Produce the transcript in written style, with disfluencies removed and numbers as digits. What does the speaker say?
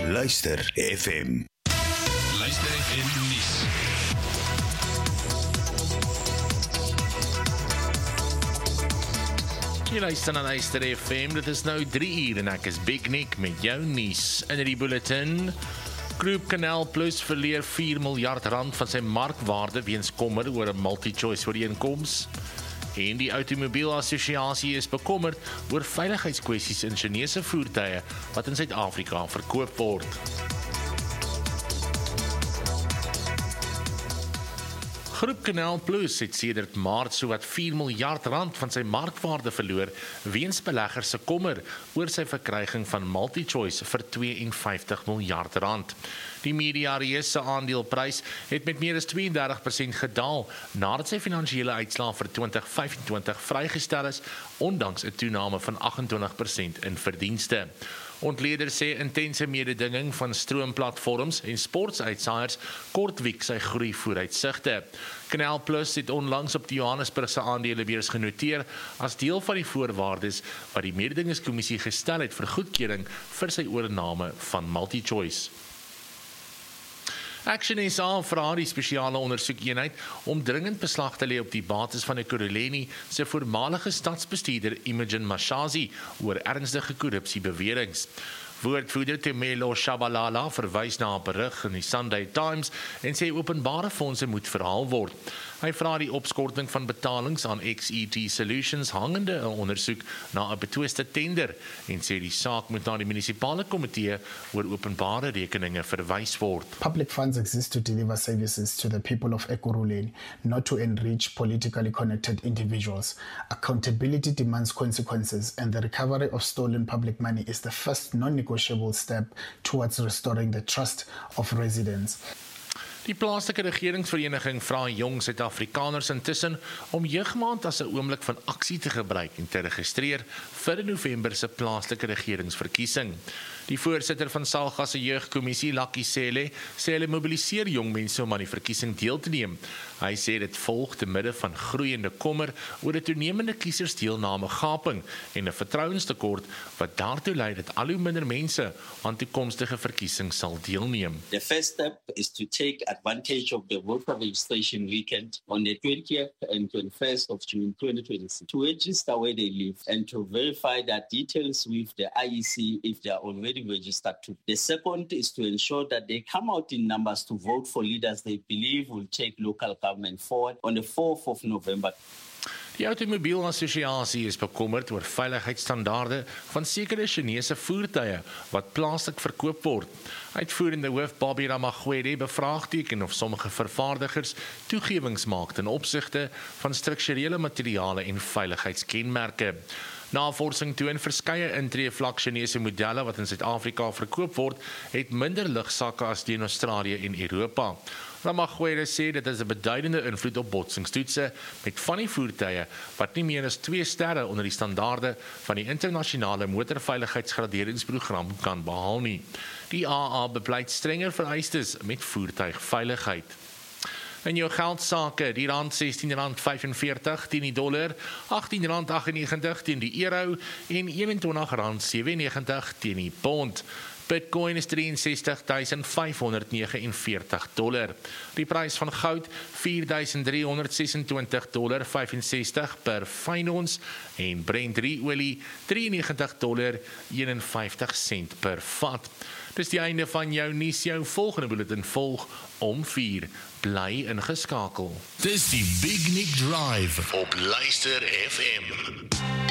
Luister FM. Luister FM nuus. Jy luister na Luister FM, dit is nou 3 uur en ek is Big Nick met jou nuus in die bulletin. Groep Canal Plus verleer 4 miljard rand van sy markwaarde weens kommer oor 'n multi-choice ooreenkoms. En die Automobielassosiasie is bekommerd oor veiligheidskwessies in Chinese voertuie wat in Suid-Afrika verkoop word. Groep Canal Plus het sedert Maart sowat 4 miljard rand van sy markwaarde verloor weens beleggers se kommer oor sy verkryging van MultiChoice vir 52 miljard rand. Die mediareus se aandeleprys het met meer as 32% gedaal nadat sy finansiële uitslae vir 2025 vrygestel is, ondanks 'n toename van 28% in verdienste. Ontleeders sê intense mededinging van stroomplatforms en sportsuitsaaiers kortwiek sy groei vooruitsigte. Canal Plus het onlangs op die Johannesburgse aandelebeurs genoteer as deel van die voorwaardes wat die mededingingskommissie gestel het vir goedkeuring vir sy oorname van MultiChoice. Action SA vra die spesiale ondersoekeenheid om dringend beslag te lê op die bates van Ekurhuleni se voormalige stadsbestuurder Imogen Mashazi oor ernstige korrupsiebeweringe. Woordvoerder Temelo Shabalala verwys na 'n berig in die Sunday Times en sê openbare fondse moet verhaal word. Hy vra die opskorting van betalings aan XET Solutions hangende 'n ondersoek na 'n betwiste tender en sê die saak moet na die munisipale komitee oor openbare rekeninge verwys word. Public funds exist to deliver services to the people of Ekurhuleni, not to enrich politically connected individuals. Accountability demands consequences, and the recovery of stolen public money is the first non-negotiable step towards restoring the trust of residents. Die plaaslike regeringsvereniging vra jong Suid-Afrikaners intussen om jeugmaand as 'n oomblik van aksie te gebruik en te registreer vir November se plaaslike regeringsverkiesing. Die voorsitter van SALGA se jeugkommissie, Lucky Cele, sê hulle mobiliseer jong mense om aan die verkiesing deel te neem. Hy sê dit volg te midde van groeiende kommer oor 'n toenemende kiesersdeelname gaping en 'n vertrouenstekort wat daartoe lei dat al hoe minder mense aan toekomstige verkiesings sal deelneem. The first step is to take advantage of the voter registration weekend on the 20th and 21st of June 2026 to register where they live and to verify their details with the IEC if they are already registered to. The second is to ensure that they come out in numbers to vote for leaders they believe will take local government forward on the 4th of November. Die Automobielassosiasie is bekommerd oor veiligheidsstandaarde van sekere Chinese voertuie wat plaaslik verkoop word. Uitvoerende hoof Bobby Ramagwede bevraagteken of sommige vervaardigers toegewings maak ten opsigte van strukturele materiale en veiligheidskenmerke. Navorsing toon verskeie intree-vlak Chinese modelle wat in Suid-Afrika verkoop word, het minder lugsakke as die in Australië en Europa. Ramagwede sê dit is 'n beduidende invloed op botsingstoetse met van die voertuie wat nie meer as 2 sterre onder die standaarde van die internasionale motorveiligheidsgraderingsprogram kan behaal nie. Die AA bepleit strenger vereistes met voertuigveiligheid. In jou geldsake, die rand R16.45 teen die dollar, R18.98 teen die euro en R21.97 teen die pond. Bitcoin is $63,549. Die prys van goud $4,326.65 per fyn ons en Brent olie $93.51 per vat. Dis die einde van jou nuus, jou volgende bulletin volg om 4. Bly ingeskakel. Dis die Big Nick Drive op Luister FM.